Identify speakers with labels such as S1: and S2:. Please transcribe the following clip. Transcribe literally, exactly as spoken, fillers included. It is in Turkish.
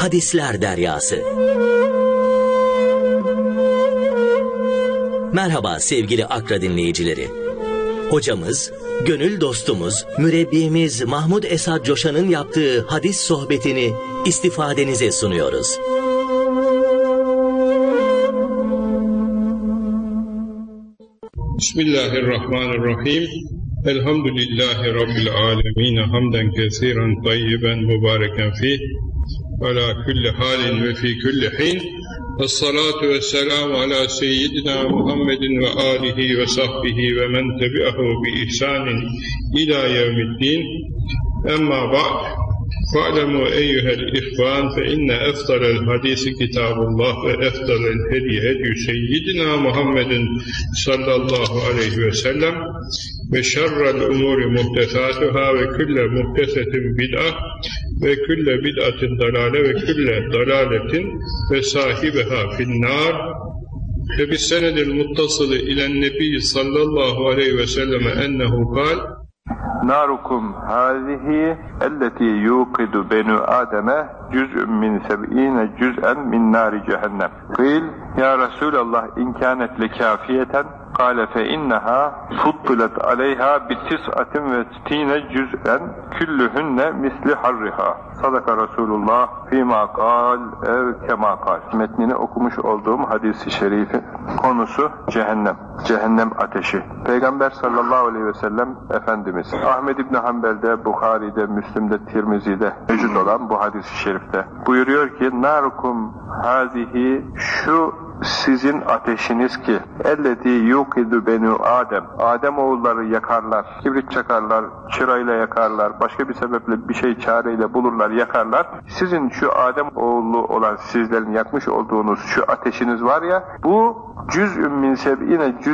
S1: Hadisler Deryası. Merhaba sevgili Akra dinleyicileri. Hocamız, gönül dostumuz, mürebbimiz Mahmud Esad Coşan'ın yaptığı hadis sohbetini istifadenize sunuyoruz.
S2: Bismillahirrahmanirrahim. Elhamdülillahi Rabbil alemin. Hamden kesiren tayyiben mübareken fih. Ala kulli halin ve fi kulli hin. Esselatu vesselamu ala seyyidina Muhammedin ve alihi ve sahbihi ve men tebi'ahu bi ihsanin ila yevmiddin. Emma ba'd. Fa'lemu eyyuhel ihvan fe inne eftalel hadisi kitabullah ve eftalel hedi hedi seyyidina Muhammedin sallallahu aleyhi ve sellem ve şerrel umuri muhtesatuhâ ve külle muhtesetin bid'ah ve külle bid'atin dalale ve külle dalaletin ve sahibeha finnâr ve bis senedil muttasılı ilen nebi sallallahu aleyhi ve selleme ennehu kal
S3: Narukum hâzihi elleti yuqidu benu Adem'e cüz'ün min seb'ine cüz'en min nâri cehennem. Kıyl, ya Resulallah in kânet lekâfiyeten, kâle fe inneha futtulet aleyha bi tis'atin ve stine cüz'en küllühünne misli harriha. Sadaka Resulullah fîmâ kâl ev kemâ kâl. Metnini okumuş olduğum hadis-i şerifi konusu cehennem. Cehennem ateşi. Peygamber sallallahu aleyhi ve sellem Efendimiz Ahmed İbni Hanbel'de, Bukhari'de, Müslim'de, Tirmizi'de mevcut olan bu hadis-i şerifte buyuruyor ki narukum hazihi, şu sizin ateşiniz ki ellezî yuqidu benu Adem, Adem oğulları yakarlar, kibrit çakarlar, çırayla yakarlar, başka bir sebeple bir şey çareyle bulurlar, yakarlar. Sizin şu Adem oğlu olan sizlerin yakmış olduğunuz şu ateşiniz var ya, bu cüz'ün min seb'ine cüz